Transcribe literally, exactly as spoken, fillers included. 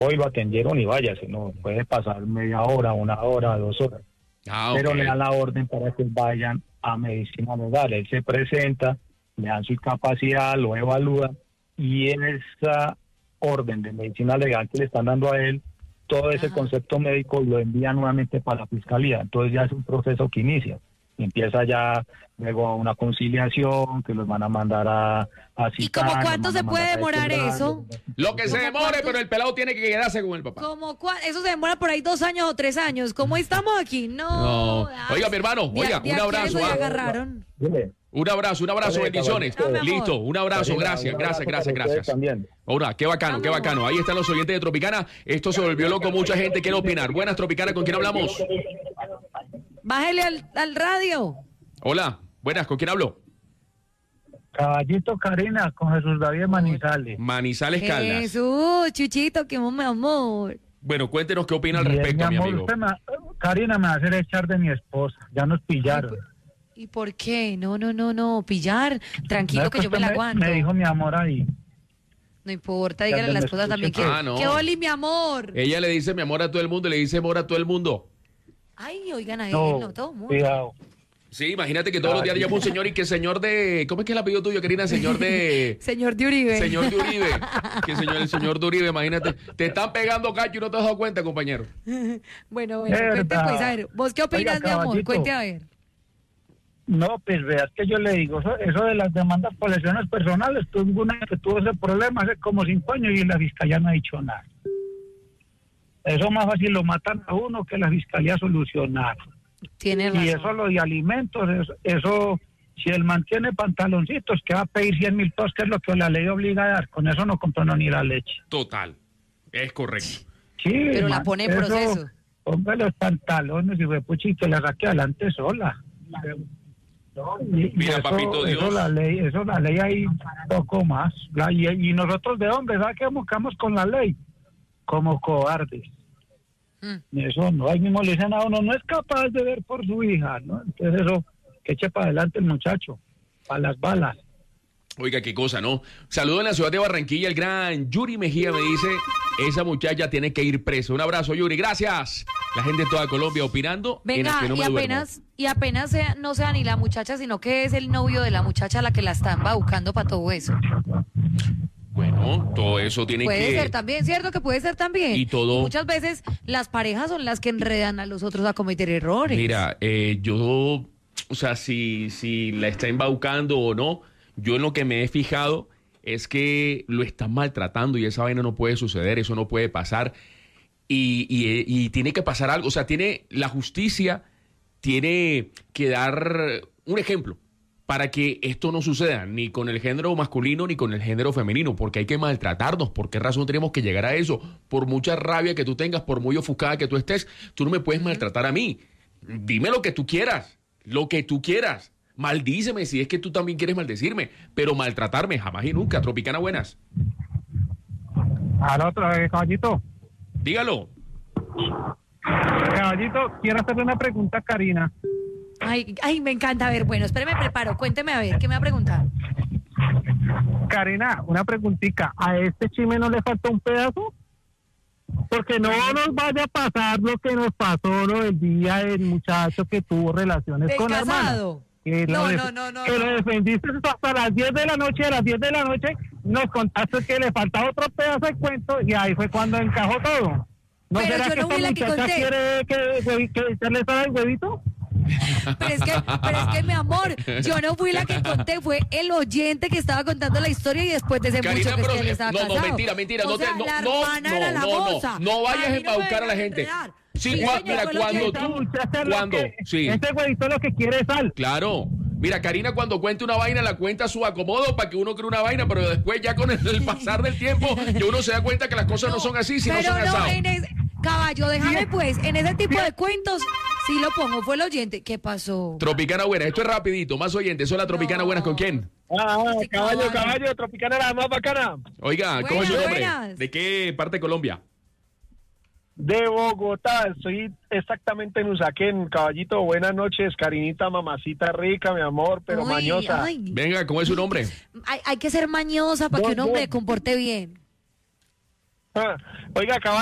hoy lo atendieron y váyase, no puede pasar media hora, una hora, dos horas. Ah, Pero okay. le dan la orden para que vayan a medicina legal. Él se presenta, le dan su capacidad, lo evalúan y en esa orden de medicina legal que le están dando a él, todo ese Ajá. concepto médico lo envía nuevamente para la fiscalía. Entonces ya es un proceso que inicia. Empieza ya luego una conciliación, que los van a mandar a, a ¿Y citar. como los cuánto van a se puede mandar a demorar descubrir. eso? Lo que se ¿Cómo demore, cuántos? pero el pelado tiene que quedarse con el papá. ¿Cómo cua- Eso se demora por ahí dos años o tres años. ¿Cómo estamos aquí? No. No. Oiga, mi hermano, De- oiga, de un aquí abrazo. eso ya ¿ah? agarraron. Dile. Un abrazo, un abrazo, Dale, bendiciones. caballito. No, mi amor. Listo, un abrazo, Karina, gracias, un gracias, abrazo gracias, para ustedes gracias. también. Ahora, qué bacano, qué Vamos. bacano. Ahí están los oyentes de Tropicana. Esto se volvió loco, mucha gente quiere opinar. Buenas, Tropicana, ¿con quién hablamos? Bájele al, al radio. Hola, buenas, ¿con quién hablo? Caballito Karina, con Jesús David Manizales. Manizales Caldas. Jesús, Chuchito, que mi amor. Bueno, cuéntenos qué opina al Bien, respecto, mi amor, amigo. usted me- Karina me va a hacer echar de mi esposa, ya nos pillaron. ¿Y por qué? No, no, no, no. Pillar. Tranquilo No, que yo pues me la me- aguanto. Me dijo mi amor ahí. No importa, Ya dígale a la me esposa escuché. también que. Ah, no. Que Oli, mi amor. Ella le dice mi amor a todo el mundo, le dice amor a todo el mundo. Ay, oigan a él, No, no, todo el mundo. cuidado. Sí, imagínate que todos los días llama un señor y que señor de... ¿Cómo es que es el apellido tuyo, Karina? Señor de... Señor de Uribe. Señor de Uribe. Que señor, el señor de Uribe, imagínate. Te están pegando cacho y no te has dado cuenta, compañero. Bueno, bueno, Verdad. cuente pues, a ver. ¿Vos qué opinas, Oiga, mi amor? caballito. Cuente a ver. No, pues veas que yo le digo, eso, eso de las demandas por lesiones personales, tuvo una que tuvo ese problema hace como cinco años y la fiscalía no ha dicho nada. Eso más fácil lo matan a uno que la fiscalía solucionar. Tiene razón. Y eso lo de alimentos, eso, eso si él mantiene pantaloncitos, que va a pedir cien mil pesos, que es lo que la ley obliga a dar, con eso no compró no ni la leche. Total. Es correcto. Sí, Pero la man, pone en eso, proceso. Ponga los pantalones y fue puchi que la saque adelante sola. No, y- y Mira, eso, papito Dios. Eso la ley, eso la ley hay poco más. La- y, y nosotros de hombres, ¿sabes qué buscamos con la ley? Como cobardes. Mm. Eso no, ahí mismo le dicen a uno, no es capaz de ver por su hija, ¿no? Entonces eso, que eche para adelante el muchacho, para las balas. Oiga, qué cosa, ¿no? Saludo en la ciudad de Barranquilla, el gran Yuri Mejía me dice, esa muchacha tiene que ir presa. Un abrazo, Yuri, gracias. La gente de toda Colombia opinando. en Venga, el que no y me duermo. apenas, y apenas sea, no sea ni la muchacha, sino que es el novio de la muchacha la que la están buscando para todo eso. Bueno, todo eso tiene Puede que... ser también, ¿cierto? Que puede ser también. Y todo- Muchas veces las parejas son las que enredan a los otros a cometer errores. Mira, eh, yo, o sea, si, si la está embaucando o no, yo en lo que me he fijado es que lo están maltratando y esa vaina no puede suceder, eso no puede pasar. Y, y, y tiene que pasar algo, o sea, tiene la justicia tiene que dar un ejemplo para que esto no suceda ni con el género masculino ni con el género femenino, porque hay que maltratarnos. ¿Por qué razón tenemos que llegar a eso? Por mucha rabia que tú tengas, por muy ofuscada que tú estés, tú no me puedes maltratar a mí. Dime lo que tú quieras, lo que tú quieras. Maldíceme si es que tú también quieres maldecirme, pero maltratarme jamás y nunca. Tropicana, buenas. Al otro, eh, caballito. Dígalo. Caballito, quiero hacerle una pregunta a Karina. Ay, ay, me encanta. A ver, bueno, espéreme, preparo. Cuénteme a ver, ¿qué me va a preguntar? Karina, una preguntita. ¿A este chisme no le falta un pedazo? Porque no nos vaya a pasar lo que nos pasó lo del día del muchacho que tuvo relaciones ¿Del con la hermana. casado? Que No, lo def- no, no, no, Que no. lo defendiste hasta las diez de la noche. A las diez de la noche nos contaste que le faltaba otro pedazo de cuento y ahí fue cuando encajó todo. ¿No Pero será yo que no fui esta la que muchacha conté. quiere que, que, que echarle sal al huevito? Pero es que, pero es que, mi amor, yo no fui la que conté, fue el oyente que estaba contando la historia y después de ese Karina, mucho que pero- es que él estaba no, no, casado. mentira, mentira, O no te- sea, no, la no, hermana no, era la no, no, moza. no vayas a mí no me embaucar a la vengan gente. enredar. Sí, Sí, Juan, señor, mira, fue el cuando oyente. tú- Muchacha, lo ¿Cuándo? que- Sí. Ese huevito lo que quiere es sal. Claro. Mira, Karina cuando cuenta una vaina la cuenta a su acomodo para que uno cree una vaina, pero después ya con el, el pasar del tiempo que uno se da cuenta que las cosas no, son así, sino pero son no, asados. en ese, caballo, déjame pues, en ese tipo de cuentos, sí lo pongo, fue el oyente. ¿Qué pasó? Tropicana buena, esto es rapidito, más oyentes. Hola, Tropicana No. buenas, ¿con quién? Ah, Sí, caballo, caballo. caballo, Tropicana la más bacana. Oiga, ¿cómo es su Buenas, nombre? buenas. ¿De qué parte de Colombia? De Bogotá, estoy exactamente en Usaquén, caballito, buenas noches, Karinita, mamacita rica, mi amor, pero Uy, mañosa. ay. Venga, ¿cómo es su nombre? Hay, hay que ser mañosa para que un No, hombre no. se comporte bien. Ah, oiga, acaba